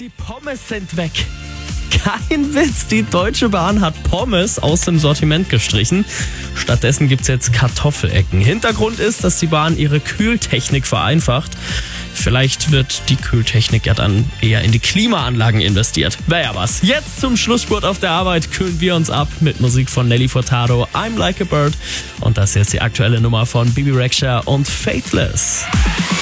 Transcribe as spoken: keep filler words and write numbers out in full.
Die Pommes sind weg. Kein Witz, die Deutsche Bahn hat Pommes aus dem Sortiment gestrichen. Stattdessen gibt's jetzt Kartoffelecken. Hintergrund ist, dass die Bahn ihre Kühltechnik vereinfacht. Vielleicht wird die Kühltechnik ja dann eher in die Klimaanlagen investiert. Wäre ja was. Jetzt zum Schlussspurt auf der Arbeit kühlen wir uns ab mit Musik von Nelly Furtado, I'm Like a Bird. Und das ist jetzt die aktuelle Nummer von Bebe Rexha und Faithless.